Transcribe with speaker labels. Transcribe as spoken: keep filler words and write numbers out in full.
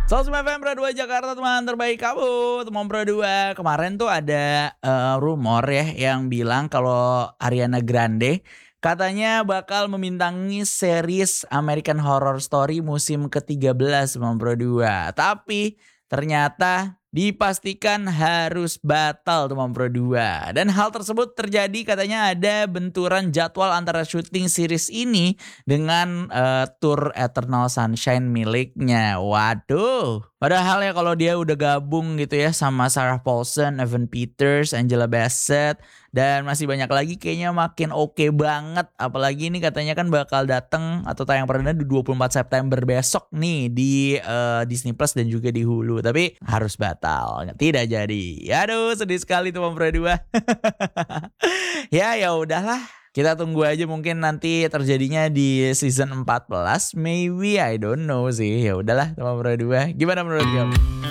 Speaker 1: seratus sembilan F M Pro dua Jakarta, teman terbaik kamu, teman Pro dua. Kemarin tuh ada, eee, rumor ya yang bilang kalau Ariana Grande katanya bakal membintangi series American Horror Story musim ketiga belas teman Pro dua. Tapi ternyata dipastikan harus batal teman Pro dua. Dan hal tersebut terjadi katanya ada benturan jadwal antara syuting series ini dengan, eee, tour Eternal Sunshine miliknya. Waduh, padahal ya kalau dia udah gabung gitu ya sama Sarah Paulson, Evan Peters, Angela Bassett, dan masih banyak lagi kayaknya makin oke banget. Apalagi ini katanya kan bakal dateng atau tayang perdana di dua puluh empat September besok nih di, eee, Disney Plus dan juga di Hulu. Tapi harus batal, tidak jadi. Aduh sedih sekali teman Pro dua. Ya, ya udahlah. Kita tunggu aja mungkin nanti terjadinya di season empat belas, maybe I don't know sih. Ya udahlah teman Pro dua. Gimana menurut kamu?